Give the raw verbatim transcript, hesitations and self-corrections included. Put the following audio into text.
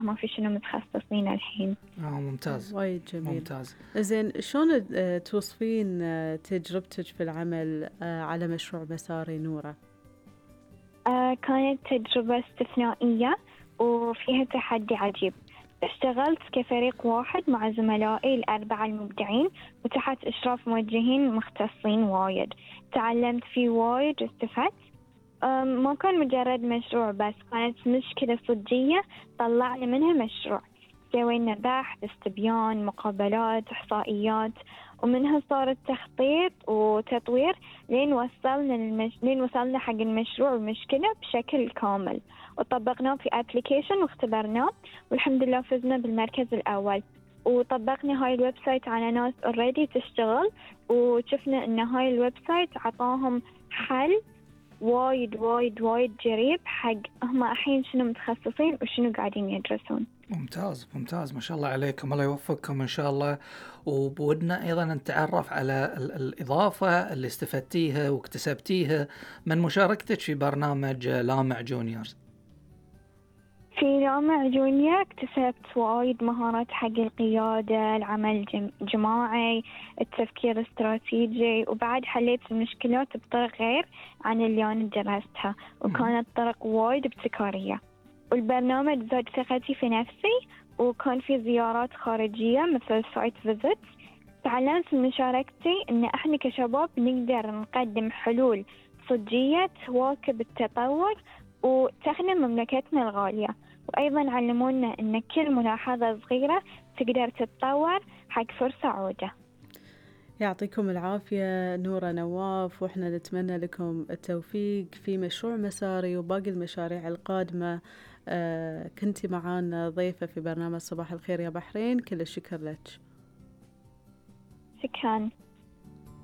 ما في شنو متخصصين الحين. آه ممتاز. وايد جميل. ممتاز. زين شلون آه، توصفين آه، تجربتك في العمل آه، على مشروع مساري نورة؟ آه كانت تجربة استثنائية وفيها تحدي عجيب. اشتغلت كفريق واحد مع زملائي الأربعة المبدعين وتحت إشراف موجهين مختصين وايد. تعلمت فيه وايد واستفدت. ما كان مجرد مشروع بس، كانت مشكلة صجية طلعنا منها مشروع. سوينا بحث، استبيان، مقابلات، إحصائيات، ومنها صار التخطيط وتطوير لين وصلنا المش... لين وصلنا حق المشروع والمشكلة بشكل كامل، وطبقناه في أبليكيشن واختبرناه، والحمد لله فزنا بالمركز الأول. وطبقنا هاي الويب سايت على ناس اوريدي تشتغل، وشفنا ان هاي الويب سايت عطاهم حل وايد وايد وايد جريب حق هم الحين شنو متخصصين وشنو قاعدين يدرسون. ممتاز ممتاز، ما شاء الله عليكم، الله يوفقكم إن شاء الله. وبودنا أيضا نتعرف على ال- الإضافة اللي استفدتيها واكتسبتيها من مشاركتك في برنامج لامع جونيورز. في لامع جونيور اكتسبت وايد مهارات حق القيادة، العمل جم- جماعي، التفكير الاستراتيجي، وبعد حليت المشكلات بطرق غير عن اللي أنا درستها، وكانت طرق وايد ابتكارية. والبرنامج زاد ثقتي في نفسي، وكان في زيارات خارجية مثل سايت فيزيت. تعلمت من مشاركتي إن إحنا كشباب نقدر نقدم حلول صجية تواكب التطور وتخدم مملكتنا الغالية. وأيضا علمونا إن كل ملاحظة صغيرة تقدر تتطور حق فرصة عودة. يعطيكم العافية نورة نواف، وإحنا نتمنى لكم التوفيق في مشروع مساري وباقي المشاريع القادمة. آه كنتي معانا ضيفة في برنامج صباح الخير يا بحرين، كل الشكر لك. شكرا.